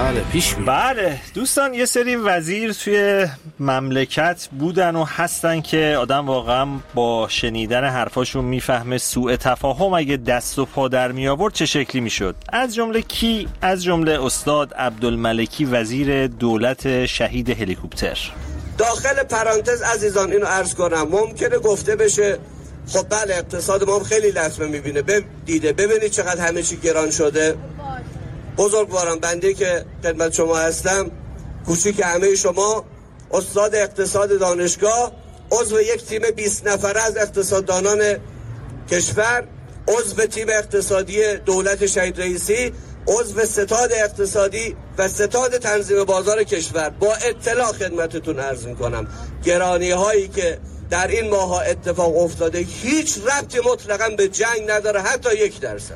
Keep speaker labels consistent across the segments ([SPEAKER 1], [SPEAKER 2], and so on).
[SPEAKER 1] بله پیش میاد.
[SPEAKER 2] بله دوستان، یه سری وزیر توی مملکت بودن و هستن که آدم واقعا با شنیدن حرفاشون میفهمه سوء تفاهم اگه دست و پا در می آورد چه شکلی میشد. از جمله کی؟ از جمله استاد عبدالملکی وزیر دولت شهید هلیکوپتر.
[SPEAKER 3] داخل پرانتز عزیزان اینو عرض کنم، ممکنه گفته بشه خب بله اقتصاد ما هم خیلی لطمه میبینه، ببینید چقدر همه چی گران شده. بزرگواران، بنده که خدمت شما هستم، کوچیک همه شما، استاد اقتصاد دانشگاه، عضو یک تیم 20 نفره از اقتصاددانان کشور، عضو تیم اقتصادی دولت شهید رئیسی، عضو ستاد اقتصادی و ستاد تنظیم بازار کشور. با اطلاع خدمتتون عرض میکنم گرانی هایی که در این ماها اتفاق افتاده هیچ ربطی مطلقاً به جنگ نداره، حتی 1%.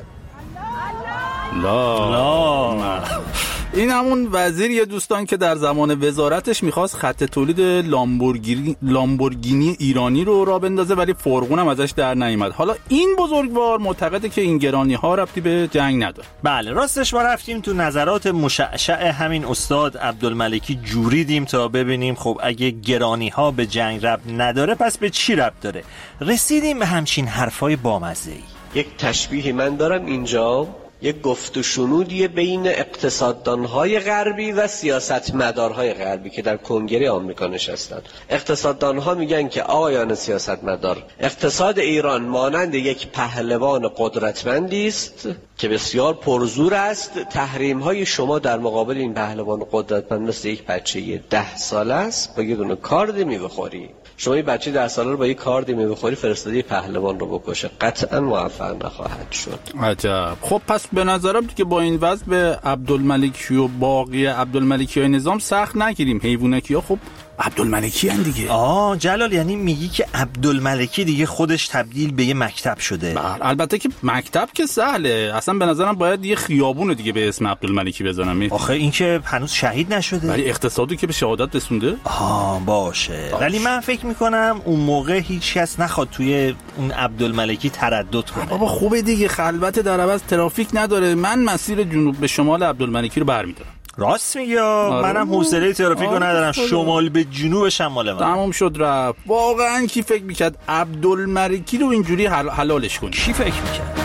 [SPEAKER 1] لا. این همون وزیریه دوستان که در زمان وزارتش میخواست خط تولید لامبورگینی ایرانی رو راه بندازه ولی فرقون هم ازش در نیامد. حالا این بزرگوار معتقده که این گرانی ها ربطی به جنگ نداره.
[SPEAKER 2] بله راستش ما رفتیم تو نظرات مشعشع همین استاد عبدالملکی جوریدیم تا ببینیم خب اگه گرانی ها به جنگ ربط نداره پس به چی ربط داره. رسیدیم به همچین حرفای بامزه‌ای.
[SPEAKER 4] یک تشبیهی من دارم اینجا، یک گفت و شنودی بین اقتصاددانهای غربی و سیاستمدارهای غربی که در کنگره آمریکا نشستند. اقتصاددانها میگن که آقایان سیاستمدار، اقتصاد ایران مانند یک پهلوان قدرتمندی است که بسیار پرزور است. تحریم‌های شما در مقابل این پهلوان قدرتمند مثل یک بچه 10 ساله است، با یه دونه کارد می‌بخوری. شما این بچه 10 ساله رو با یه کارد می‌بخوری فرستادی پهلوان رو بکشه، قطعاً موفق نخواهد شد.
[SPEAKER 1] عجب. خب پس به نظرم که با این وضع به عبدالملکی و باقی عبدالملکی‌های نظام سخت نگیریم. حیوانکی‌ها خب عبدالملکی هن دیگه.
[SPEAKER 2] جلال یعنی میگی که عبدالملکی دیگه خودش تبدیل به یه مکتب شده؟
[SPEAKER 1] البته که مکتب که سهله، اصلا به نظرم باید یه خیابون دیگه به اسم عبدالملکی بزنم.
[SPEAKER 2] آخه این که هنوز شهید نشده
[SPEAKER 1] ولی اقتصادی که به شهادت رسونده.
[SPEAKER 2] باشه. ولی من فکر میکنم اون موقع هیچ کس نخواد توی اون عبدالملکی تردد کنه.
[SPEAKER 1] بابا خوبه دیگه، خلوت در عوض ترافیک نداره. من مسیر جنوب به شمال عبدالملکی رو برمی‌دارم.
[SPEAKER 2] راست میگی. منم حوصله ترافیک رو ندارم. شمال به جنوبش هم مال من.
[SPEAKER 1] تمام شد رفت. واقعا کی فکر میکرد عبدالملکی رو اینجوری حلالش کنی؟
[SPEAKER 2] کی فکر میکرد؟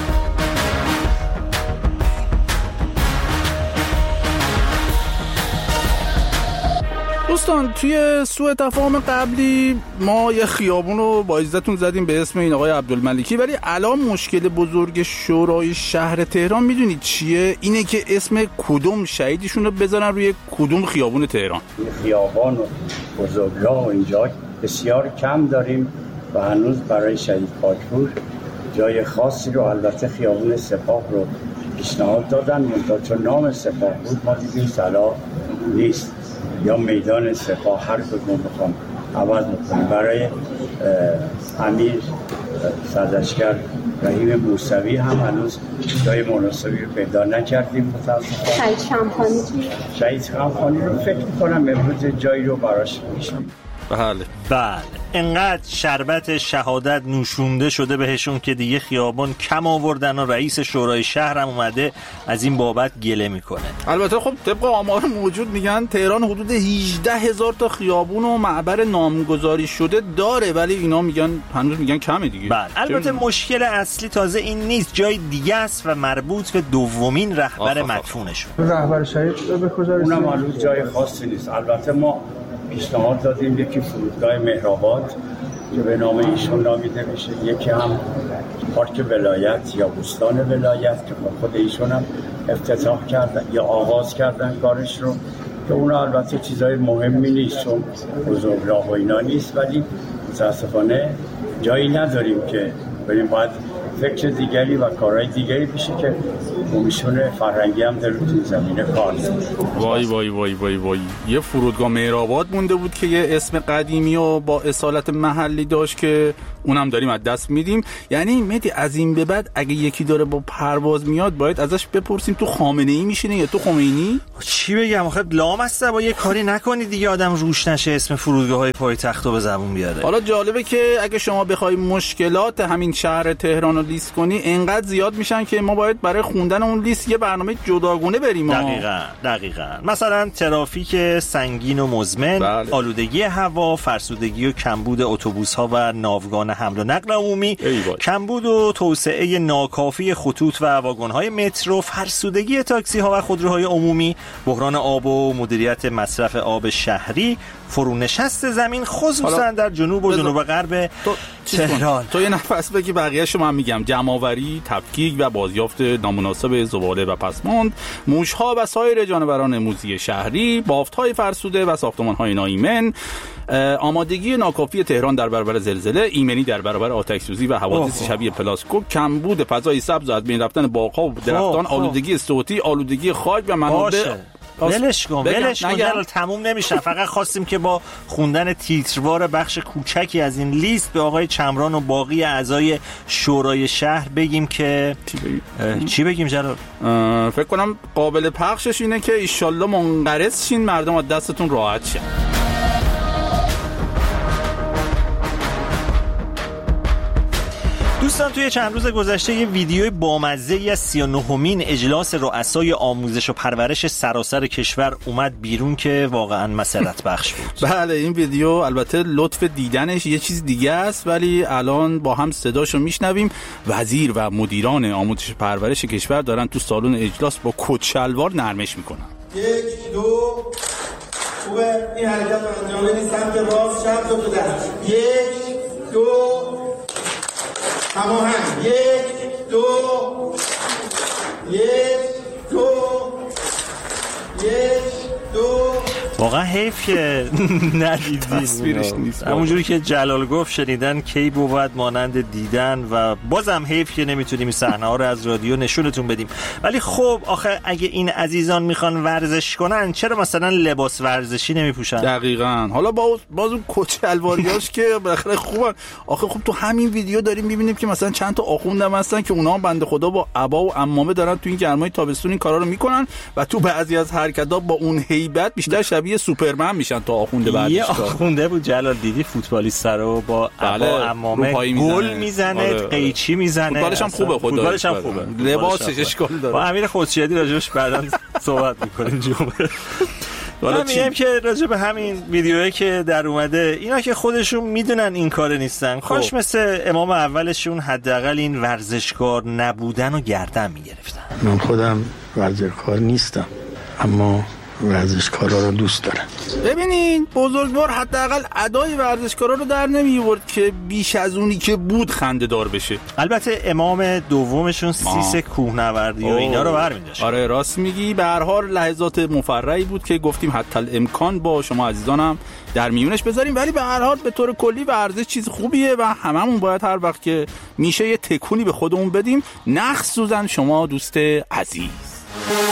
[SPEAKER 1] دوستان توی سوء تفاهم قبلی ما یه خیابون رو با عزتون زدیم به اسم این آقای عبدالملکی، ولی الان مشکل بزرگ شورای شهر تهران میدونید چیه؟ اینه که اسم کدوم شهیدشون رو بذارن روی کدوم خیابون تهران.
[SPEAKER 5] خیابان و بزرگراه و اینجا بسیار کم داریم و هنوز برای شهید پاکپور جای خاصی رو، البته خیابون سپاه رو پیشنهاد دادن، منتها چون نام سپاه بود ما دیدیم صلاح نیست، یا میدان سپاه، هر کدوم بخوام عوض میکنیم. برای امیر صدرلشکر رحیم موسوی هم هنوز جای مناسبی رو پیدا نکردیم متاسفانه. شهید شمخانی رو فکر میکنم امروز جایی رو براش میشیم.
[SPEAKER 2] بله انقدر شربت شهادت نوشونده شده بهشون که دیگه خیابان کم آوردن و رئیس شورای شهر هم اومده از این بابت گله میکنه.
[SPEAKER 1] البته خب طبق آمار موجود میگن تهران حدود 18,000 تا خیابون و معبر نامگذاری شده داره، ولی اینا هنوز میگن کمه دیگه.
[SPEAKER 2] بله البته مشکل اصلی تازه این نیست، جای دیگه است و مربوط به دومین رهبر مدفونشون.
[SPEAKER 5] رهبر شهید به کجا رسید؟ اونم هنوز جای خاصی نیست. البته ما پیشنهاد دادیم یکی فرودگاه مهرآباد که به نام ایشون نامیده بشه، یکی هم پارک ولایت یا بوستان ولایت که خود ایشون هم افتتاح کردن یا آغاز کردن کارش رو، که اون البته چیزای مهمی نیست چون بزرگراه و اینا نیست، ولی متاسفانه جایی نداریم که بریم. باید فکر دیگری و کارهای دیگری بشه که کمیسیون فرهنگی هم در این زمینه کار
[SPEAKER 1] وای وای وای وای وای. یه فرودگاه مهرآباد مونده بود که یه اسم قدیمی و با اصالت محلی داشت که اونم داریم از دست میدیم. یعنی مهدی از این به بعد اگه یکی داره با پرواز میاد باید ازش بپرسیم تو خامنه‌ای میشینه یا تو خمینی؟
[SPEAKER 2] چی بگم آخه لامصب با یه کاری نکنی دیگه آدم روش نشه اسم فرودگاه‌های پایتختو به زبون بیاره.
[SPEAKER 1] حالا جالبه که اگه شما بخوای مشکلات همین شهر تهران رو لیست کنی انقدر زیاد میشن که ما باید برای خوندن اون لیست یه برنامه جداگونه بریم.
[SPEAKER 2] دقیقاً. مثلا ترافیک سنگین و مزمن،
[SPEAKER 1] بله.
[SPEAKER 2] آلودگی هوا، فرسودگی و کمبود اتوبوس‌ها و ناوگان حمل و نقل عمومی، کمبود و توسعه ناکافی خطوط و واگن‌های مترو، فرسودگی تاکسی‌ها و خودروهای عمومی، بحران آب و مدیریت مصرف آب شهری، فرونشست زمین خصوصا در جنوب و جنوب غرب تهران.
[SPEAKER 1] تو یه نفس بگی بقیه‌شو من میگم. جمع‌آوری، تفکیک و بازیافت نامناسب زباله و پسماند، موش‌ها و سایر جانوران موذی شهری، بافت‌های فرسوده و ساختمان‌های ناایمن، آمادگی ناکافی تهران در برابر زلزله، ایمنی در برابر آتش‌سوزی و حوادث شبیه پلاسکوب، کمبود فضای سبز و از بین رفتن باغ‌ها و درختان، آلودگی صوتی، آلودگی خاک و منابع.
[SPEAKER 2] ولش کن تموم نمیشه. فقط خواستیم که با خوندن تیتروار بخش کوچکی از این لیست به آقای چمران و باقی اعضای شورای شهر بگیم که چی بگیم جلال؟
[SPEAKER 1] فکر کنم قابل پخشش اینه که ایشالله منقرض شین، مردم از دستتون راحت شن.
[SPEAKER 2] دوستان توی چند روز گذشته یه ویدیوی بامزه‌ای از 39مین اجلاس رؤسای آموزش و پرورش سراسر کشور اومد بیرون که واقعا مسرت بخش بود.
[SPEAKER 1] بله این ویدیو البته لطف دیدنش یه چیز دیگه است، ولی الان با هم صداشو میشنویم. وزیر و مدیران آموزش و پرورش کشور دارن تو سالن اجلاس با کت شلوار نرمش میکنن.
[SPEAKER 6] 1 2 خوبه این حرکت رو انجام بدید. سمت راست چپ تو ده. 1 2 هماهنگ. 1 2 1 2 1 2.
[SPEAKER 2] واقعا حیف که ندیدین.
[SPEAKER 1] تصویرش نیست.
[SPEAKER 2] همونجوری که جلال گفت شنیدن کی بود مانند دیدن، و بازم حیف که نمیتونیم این صحنه‌ها رو از رادیو نشونتون بدیم. ولی خب آخه اگه این عزیزان میخوان ورزش کنن چرا مثلا لباس ورزشی نمیپوشن؟
[SPEAKER 1] دقیقاً. حالا باز اون کت شلواریاش که بالاخره خوبن. آخه خب تو همین ویدیو داریم میبینیم که مثلا چند تا آخوندم هستن که اونا هم بنده خدا با عبا و عمامه دارن تو این گرمای تابستون این کارا رو میکنن و تو بعضی از حرکت‌ها با اون هیبت بیشتر شبیه سوپرمن میشن تا آخونده بعدش.
[SPEAKER 2] یه آخونده بود جلال دیدی فوتبالیست رو با عبا و عمامه گل میزنه، قیچی میزنه.
[SPEAKER 1] فوتبالش هم خوبه،
[SPEAKER 2] فوتبالش هم خوبه.
[SPEAKER 1] لباسش اشکال داره.
[SPEAKER 2] با امیر خودشیدی راجعش بعداً صحبت می‌کنیم جمعه. حالا میگم که راجع به همین ویدیوهایی که در اومده اینا که خودشون میدونن این کار نیستن، کاش مثل امام اولشون حداقل این ورزشکار نبودن و گردن میگرفتن.
[SPEAKER 7] من خودم ورزشکار نیستم اما ورزشکارا رو دوست دارم.
[SPEAKER 1] ببینین بزرگوار حداقل ادای ورزشکارا رو در نمیورد که بیش از اونی که بود خنده دار بشه.
[SPEAKER 2] البته امام دومشون سیس کوهنوردی و اینا رو برمی‌داشت.
[SPEAKER 1] آره راست میگی. به هر حال لحظات مفرحی بود که گفتیم حتی الامکان با شما عزیزانم در میونش بذاریم، ولی به هر حال به طور کلی ورزش چیز خوبیه و هممون باید هر وقت که میشه یه تکونی به خودمون بدیم، نخصوصا شما دوست عزیز.